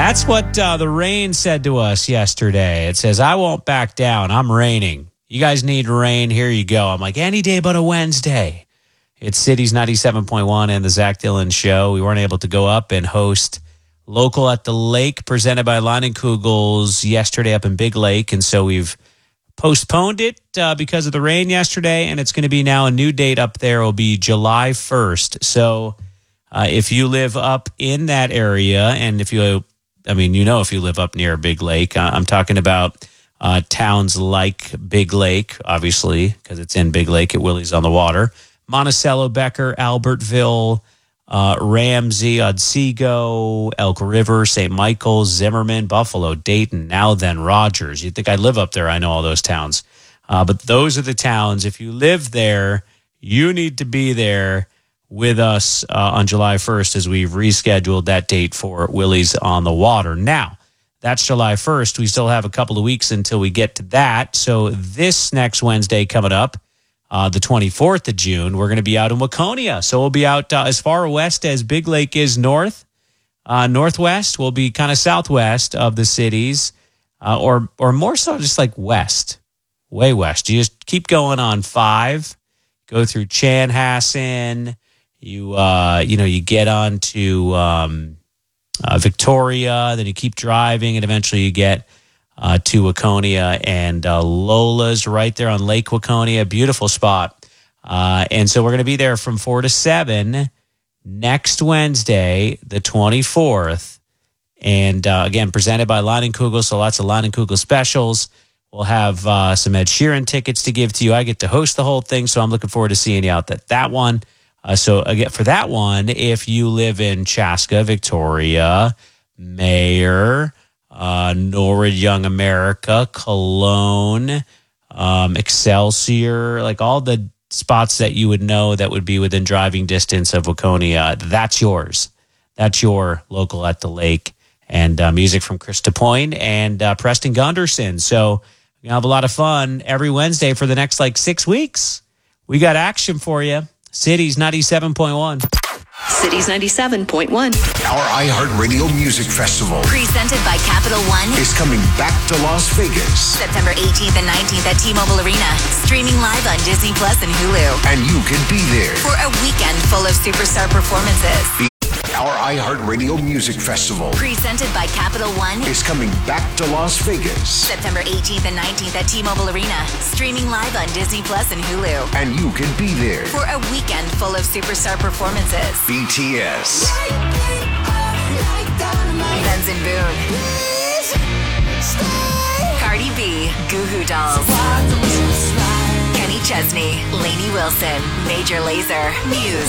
That's what the rain said to us yesterday. It says, I won't back down. I'm raining. You guys need rain. Here you go. I'm like, any day but a Wednesday. It's Cities 97.1 and the Zach Dillon Show. We weren't able to go up and host Local at the Lake presented by Leinenkugels yesterday up in Big Lake. And so we've postponed it because of the rain yesterday. And it's going to be now a new date up there. It will be July 1st. So if you live up in that area and if you live up near Big Lake, I'm talking about towns like Big Lake, obviously, because it's in Big Lake at Willie's on the Water. Monticello, Becker, Albertville, Ramsey, Otsego, Elk River, St. Michael's, Zimmerman, Buffalo, Dayton, now then Rogers. You'd think I live up there. I know all those towns. But those are the towns. If you live there, you need to be there with us on July 1st as we've rescheduled that date for Willie's on the Water. Now, that's July 1st. We still have a couple of weeks until we get to that. So this next Wednesday coming up, the 24th of June, we're going to be out in Waconia. So we'll be out as far west as Big Lake is northwest. We'll be kind of southwest of the cities, or more so just like west, way west. You just keep going on 5, go through Chanhassen. You get on to Victoria, then you keep driving, and eventually you get to Waconia, and Lola's right there on Lake Waconia. Beautiful spot. And so we're going to be there from 4 to 7 next Wednesday, the 24th. And again, presented by Leinenkugel, so lots of Leinenkugel specials. We'll have some Ed Sheeran tickets to give to you. I get to host the whole thing, so I'm looking forward to seeing you out at that one. So again, for that one, if you live in Chaska, Victoria, Mayor, Norwood, Young America, Cologne, Excelsior, like all the spots that you would know that would be within driving distance of Waconia, that's yours. That's your Local at the Lake. And music from Chris DePoyne and Preston Gunderson. So we're going to have a lot of fun every Wednesday for the next 6 weeks. We got action for you. Cities 97.1. Cities 97.1. Our iHeartRadio Music Festival, presented by Capital One, is coming back to Las Vegas. September 18th and 19th at T-Mobile Arena. Streaming live on Disney Plus and Hulu. And you can be there for a weekend full of superstar performances. Our iHeartRadio Music Festival, presented by Capital One, is coming back to Las Vegas. September 18th and 19th at T-Mobile Arena. Streaming live on Disney Plus and Hulu. And you can be there for a weekend full of superstar performances. BTS, Benz and Boone, Cardi B, Goo Goo Dolls, Kenny Chesney, Lainey Wilson, Major Lazer, Muse,